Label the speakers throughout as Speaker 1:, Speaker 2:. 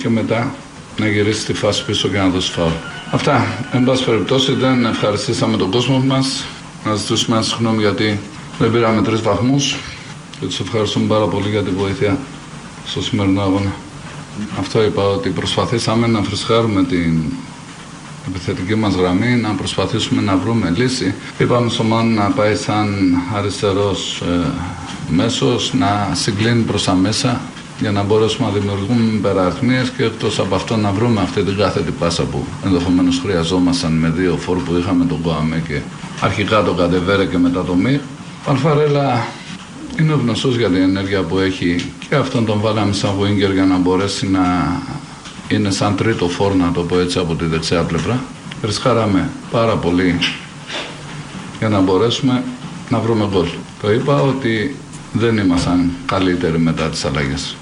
Speaker 1: και μετά να γυρίσει τη φάση πίσω και να δώσει φάουλ. Αυτά. Εν πάση περιπτώσει, δεν ευχαριστήσαμε τον κόσμο μας. Να ζητήσουμε ένα συγγνώμη γιατί δεν πήραμε 3 βαθμούς και τους ευχαριστούμε πάρα πολύ για τη βοήθεια στο σημερινό αγώνα. Αυτό είπα, ότι προσπαθήσαμε να φρεσκάρουμε την επιθετική μας γραμμή, να προσπαθήσουμε να βρούμε λύση. Είπαμε στο Μάνο να πάει σαν αριστερός μέσος, να συγκλίνει προς τα μέσα για να μπορέσουμε να δημιουργούμε υπεραριθμίες και εκτός από αυτό να βρούμε αυτή την κάθετη πάσα που ενδεχομένως χρειαζόμασταν με 2 φόρ που είχαμε τον Κοαμέ και αρχικά τον Καντεβέρε και μετά τον Μιρ. Ο Αλφαρέλα είναι γνωστός για την ενέργεια που έχει και αυτόν τον βάλαμε σαν winger για να μπορέσει να είναι σαν τρίτο φόρ, να το πω έτσι, από τη δεξιά πλευρά. Ρισκάραμε πάρα πολύ για να μπορέσουμε να βρούμε γκολ. Το είπα ότι δεν ήμασταν καλύτεροι μετά τις αλλαγές.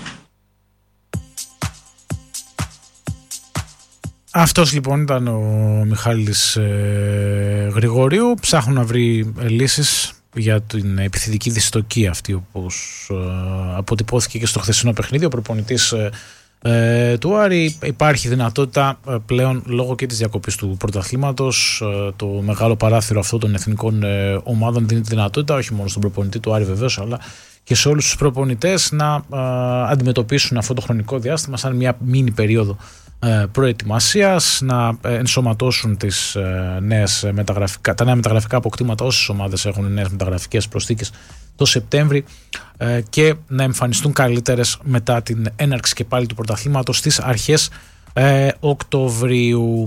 Speaker 2: Αυτός λοιπόν ήταν ο Μιχάλης Γρηγορίου. Ψάχνουν να βρει λύσεις για την επιθετική δυστοκία αυτή, όπως αποτυπώθηκε και στο χθεσινό παιχνίδι. Ο προπονητής του Άρη, υπάρχει δυνατότητα πλέον λόγω και της διακοπής του πρωταθλήματος, το μεγάλο παράθυρο αυτό των εθνικών ομάδων δίνει τη δυνατότητα όχι μόνο στον προπονητή του Άρη βεβαίως, αλλά και σε όλους τους προπονητές να αντιμετωπίσουν αυτό το χρονικό διάστημα σαν μια μίνι περίοδο προετοιμασίας, να ενσωματώσουν τα νέα μεταγραφικά αποκτήματα όσες ομάδες έχουν νέες μεταγραφικές προσθήκες το Σεπτέμβρη και να εμφανιστούν καλύτερες μετά την έναρξη και πάλι του πρωταθλήματος στις αρχές Οκτωβρίου.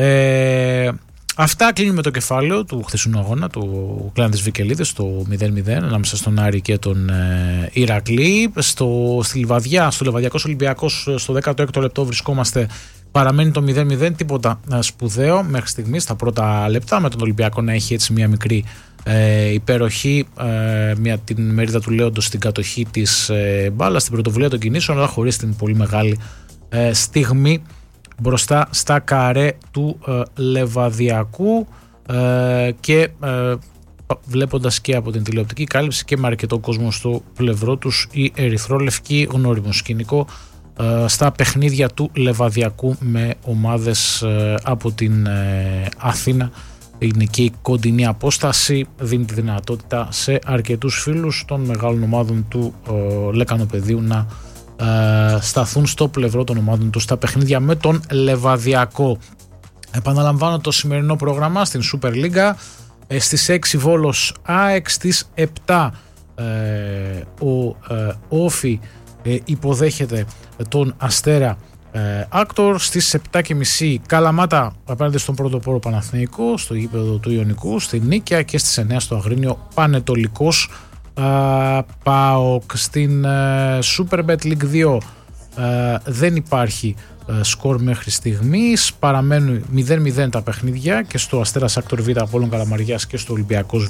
Speaker 2: Αυτά, κλείνουμε το κεφάλαιο του χθεσινού αγώνα του Κλάν της Βικελίδης, το 0-0 ανάμεσα στον Άρη και τον Ηρακλή. Στη Λιβαδιά, στο Λιβαδιακός Ολυμπιακός, στο 16ο λεπτό βρισκόμαστε. Παραμένει το 0-0, τίποτα σπουδαίο μέχρι στιγμής στα πρώτα λεπτά, με τον Ολυμπιακό να έχει έτσι μια μικρή υπεροχή, την μερίδα του Λέοντος στην κατοχή της μπάλας, στην πρωτοβουλία των κινήσεων, αλλά χωρίς την πολύ μεγάλη στιγμή μπροστά στα καρέ του Λεβαδιακού και βλέποντας και από την τηλεοπτική κάλυψη και με αρκετό κόσμο στο πλευρό τους, η ερυθρόλευκη, γνώριμο σκηνικό στα παιχνίδια του Λεβαδιακού με ομάδες από την Αθήνα. Είναι και η κοντινή απόσταση, δίνει τη δυνατότητα σε αρκετούς φίλους των μεγάλων ομάδων του Λεκανοπεδίου να σταθούν στο πλευρό των ομάδων τους στα παιχνίδια με τον Λεβαδιακό. Επαναλαμβάνω το σημερινό πρόγραμμα στην Super League. Στις 6 Βόλος ΑΕΚ, στις 7 ο Όφι υποδέχεται τον Αστέρα Άκτορ, στις 7.30 Καλαμάτα απέναντι στον Πρωτοπόρο Παναθηναϊκό στο γήπεδο του Ιωνικού στην Νίκαια και στις 9 στο Αγρίνιο Πανετολικός ΠΑΟΚ. Στην Superbet League 2 δεν υπάρχει σκορ μέχρι στιγμής, παραμένουν 0-0 τα παιχνίδια και στο Αστέρας Άκτορ Β Απόλλων Καλαμαριάς και στο Ολυμπιακός Β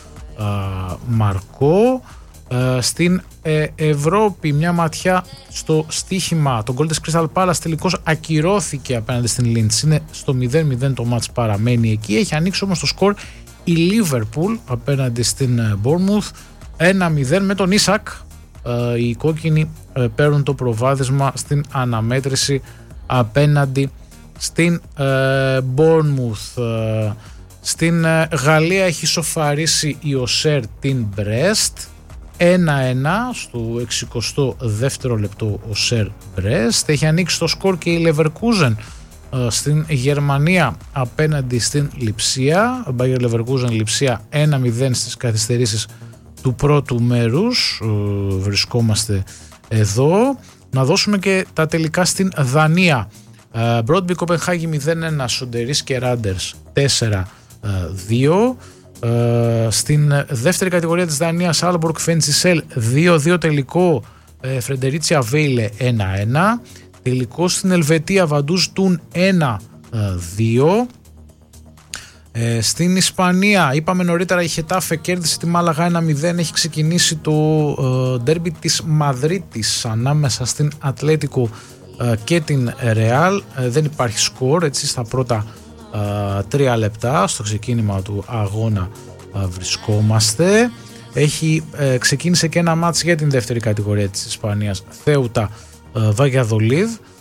Speaker 2: Μαρκό. Στην Ευρώπη μια ματιά στο στοίχημα, το γκολ της Crystal Palace τελικώς ακυρώθηκε απέναντι στην Linz, είναι στο 0-0 το μάτς, παραμένει εκεί. Έχει ανοίξει όμως το σκορ η Liverpool απέναντι στην Bournemouth 1-0 με τον Ισακ. Οι κόκκινοι παίρνουν το προβάδισμα στην αναμέτρηση απέναντι στην Bournemouth. Στην Γαλλία έχει σοφαρίσει η Οσέρ την Brest 1-1 στο 62ο λεπτό. ο Σερ Μπρέστ. Έχει ανοίξει το σκορ και η Leverkusen στην Γερμανία απέναντι στην Λιψία. Bayer Leverkusen Λιψία 1-0 στις καθυστερήσεις του πρώτου μέρους. Βρισκόμαστε εδώ. Να δώσουμε και τα τελικά στην Δανία. Μπρόντμπι Κοπενχάγη 0-1, Σοντερίς και Ράντερς 4-2. Στην δεύτερη κατηγορία της Δανίας, Άλμπορκ Φεντσισέλ 2-2 τελικό, Φρεντερίτσια Βέιλε 1-1. Τελικό στην Ελβετία, Βαντούζ Τούν 1-2. Στην Ισπανία, είπαμε νωρίτερα, η Χετάφε κέρδισε τη Μάλαγα 1-0. Έχει ξεκινήσει το ντέρμπι της Μαδρίτης ανάμεσα στην Ατλέτικο και την Ρεάλ. Δεν υπάρχει σκορ έτσι στα πρώτα 3 λεπτά. Στο ξεκίνημα του αγώνα βρισκόμαστε. Ξεκίνησε και ένα μάτς για την δεύτερη κατηγορία της Ισπανίας, Θέουτα Βαγιαδολίδ.